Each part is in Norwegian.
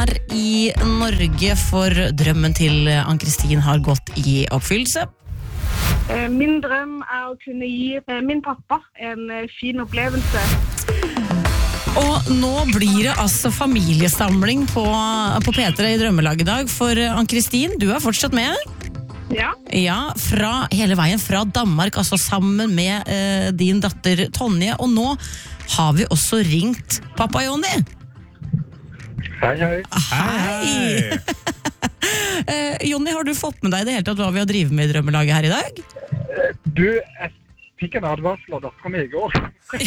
her i Norge, for drømmen til Ann-Kristin har gått i oppfyllelse. Min drøm å kunne gi min pappa en fin opplevelse. Og nå blir det altså familiesamling på P3 i Drømmelaget i dag, for Ann-Kristin, du er fortsatt med? Ja. Ja, hele veien fra Danmark, altså sammen med din datter Tonje, og nå har vi også ringt pappa Jonny. Hei, hei. Hei. Jonny, har du fått med deg det hele tatt hva vi har drivet med i Drømmelaget her i dag? Du, jeg fikk en advarsel av datteren min i går.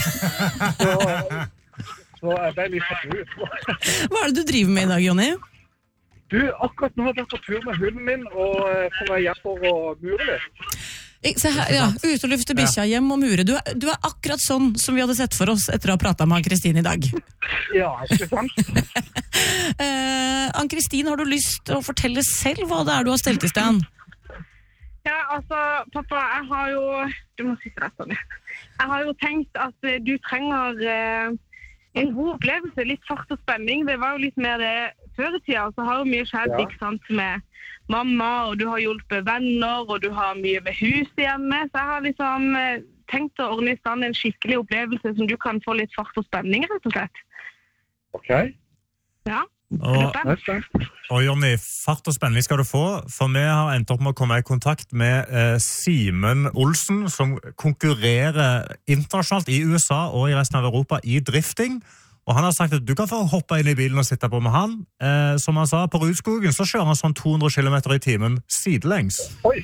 så jeg ble litt fortruet. Hva er det du driver med i dag, Jonny? Du, akkurat nå har jeg vært på tur med hunden min, og får være hjem for å mure litt. Se her, ja, ut og lufte bikkja, hjem og mure. Du er akkurat sånn som vi hadde sett for oss etter å ha pratet med Ann-Kristin i dag. Ja, ikke sant? Ann-Kristin, har du lyst til å fortelle selv hva det er du har stelt i stand? Ja, altså, pappa, jeg har jo... Du må sitte der, Tonje. Jeg har jo tenkt at du trenger en god opplevelse, litt fart og spenning. Det var jo litt mer det før i tida, så har jo mye skjedd, ikke sant, med mamma, og du har hjulpet venner, og du har mye med hus hjemme, så jeg har liksom tenkt å ordne i stand en skikkelig opplevelse som du kan få litt fart og spenning, rett og slett. Ok. Ja. Og Jonny, fart og spenning skal du få, for vi har endt opp med å komme i kontakt med Simen Olsen, som konkurrerer internasjonalt i USA og i resten av Europa i drifting. Og han har sagt at du kan få hoppe inn i bilen og sitte på med han. Som han sa, på Rudskogen så kjører han sånn 200 km i timen sidelengs. Oi!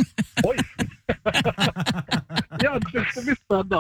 Ja, det blir spennende.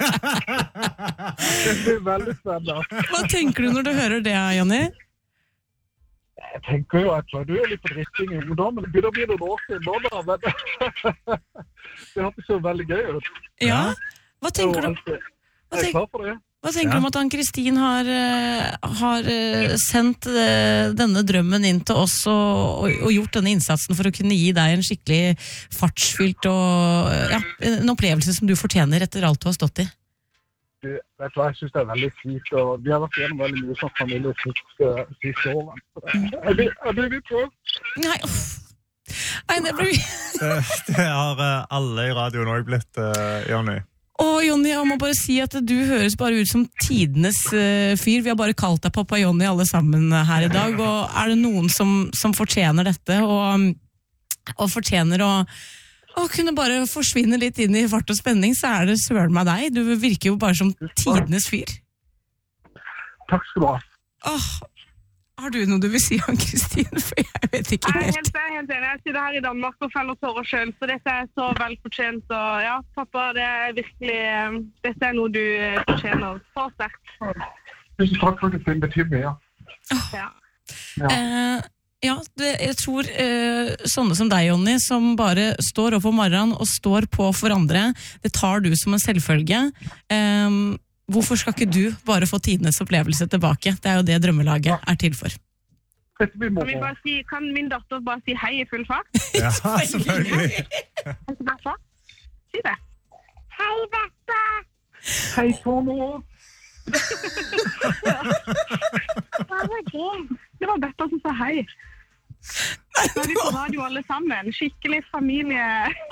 Det blir veldig spennende. Hva tenker du når du hører det, Jonny? Jeg tenker jo at du litt på drifting i ungdom, men det begynner å bli noen år siden nå da, men det har ikke så veldig gøy ut. Ja, hva tenker du? Jeg er klar for det. Hva tenker du om at Ann-Kristin har sendt denne drømmen inn til oss og gjort denne innsatsen for å kunne gi deg en skikkelig fartsfylt og en opplevelse som du fortjener etter alt du har stått i? Du, vet du hva, jeg synes det er veldig fint, og vi har vært gjennom veldig mye som familie siste årene. Jeg blir litt prøv. Nei, det blir... Det har alle i radioen også blitt, Jonny. Og Jonny, jeg må bare si at du høres bare ut som tidenes fyr. Vi har bare kalt deg pappa Jonny alle sammen her i dag, og er det noen som fortjener dette, og fortjener å kunne bare forsvinne litt inn i fart og spenning, så er det søren meg deg. Du virker jo bare som tidenes fyr. Takk skal du ha. Har du noe du vil si, Ann-Kristin? For jeg vet ikke helt. Jeg er helt enig. Jeg sitter her i Danmark og feller tårer selv, så dette er så velfortjent. Og ja, pappa, det er virkelig... Dette er noe du fortjener så sterkt. Tusen takk for at det betyr mye. Jeg tror sånne som deg, Jonny, som bare står opp om morgenen og står på for andre, det tar du som en selvfølge. Hvorfor skal ikke du bare få tidenes opplevelse tilbake? Det er jo det Drømmelaget er til for. Kan min datter bare si hei i full fart? Ja, selvfølgelig. Si det. Hei, Betta! Hei, Tono! Hva var det? Det var Betta som sa hei. Nå er vi på radio alle sammen. Skikkelig familie.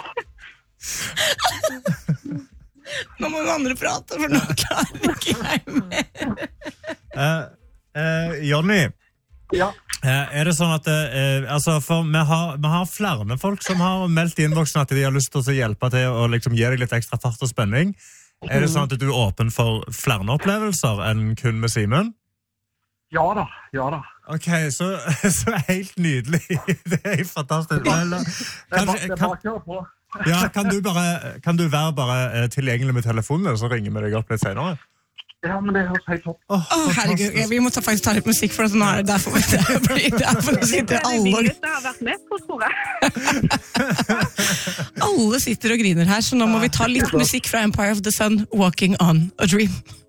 Nå må vi andre prate, for nå klarer ikke jeg mer. Jonny, Ja. er det sånn at for vi har flere folk som har meldt i innboksen at de har lyst til å hjelpe til å liksom gi deg litt ekstra fart og spenning. Er det sånn at du er åpen for flere opplevelser enn kun med Simen? Ja da. Ok, så helt nydelig. Det er helt fantastisk. Bare kjør på. Ja, kan du være bare tilgjengelig med telefonen, så ringer vi deg opp litt senere? Ja, men det høres helt topp. Herregud, vi må faktisk ta litt musikk, for nå er det derfor nå sitter alle Alle sitter og griner her, så nå må vi ta litt musikk fra Empire of the Sun, Walking on a Dream.